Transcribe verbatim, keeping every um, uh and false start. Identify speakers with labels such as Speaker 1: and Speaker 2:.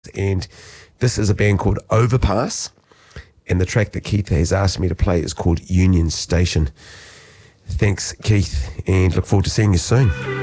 Speaker 1: And this is a band called Overpass. And the track that Keith has asked me to play is called Union Station. Thanks, Keith, and look forward to seeing you soon.